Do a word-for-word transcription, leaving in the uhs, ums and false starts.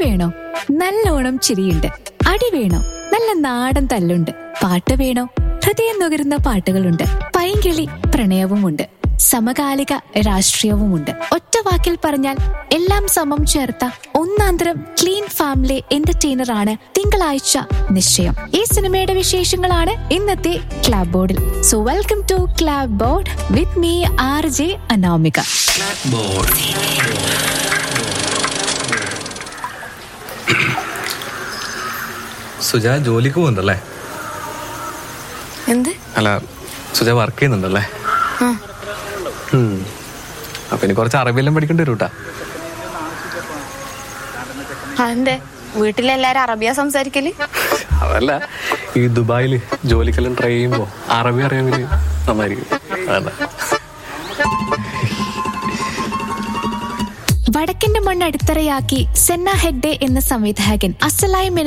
വേണോ? നല്ലോണം ചിരിയുണ്ട്. അടി വേണോ? നല്ല നാടൻ തല്ലുണ്ട്. പാട്ട് വേണോ? ഹൃദയം നുകരുന്ന പാട്ടുകളുണ്ട്. പൈങ്കിളി പ്രണയവുമുണ്ട്. സമകാലിക രാഷ്ട്രീയവുമുണ്ട്. ഒറ്റ വാക്കിൽ പറഞ്ഞാൽ എല്ലാം സമം ചേർത്ത ഒന്നാന്തരം ക്ലീൻ ഫാമിലി എന്റർടൈനർ ആണ് തിങ്കളാഴ്ച നിശ്ചയം. ഈ സിനിമയുടെ വിശേഷങ്ങളാണ് ഇന്നത്തെ ക്ലാബ് ബോർഡിൽ. So welcome to ക്ലാബ് board with me R J Anamika. Suja ജോലിക്ക് പോകുന്നുണ്ടല്ലേ? എന്ത്? അല്ല, സുജ വർക്ക് ചെയ്യുന്നുണ്ടല്ലേ? അപ്പൊ ഇനി കുറച്ച് അറബിയെല്ലാം പഠിക്കേണ്ടി വരും കേട്ടാ. അതെന്തേ വീട്ടിലെല്ലാരും അറബിയാ സംസാരിക്കല്? അതല്ല, ഈ ദുബായില് ജോലിക്കെല്ലാം ട്രൈ ചെയ്യുമ്പോ അറബി അറിയാമെങ്കിൽ നന്നായിരിക്കും. അതല്ല, വടക്കിന്റെ മണ്ണ് അടിത്തറയാക്കി സെന്ന ഹെഗ്ഡെ എന്ന സംവിധായകൻ അസലായി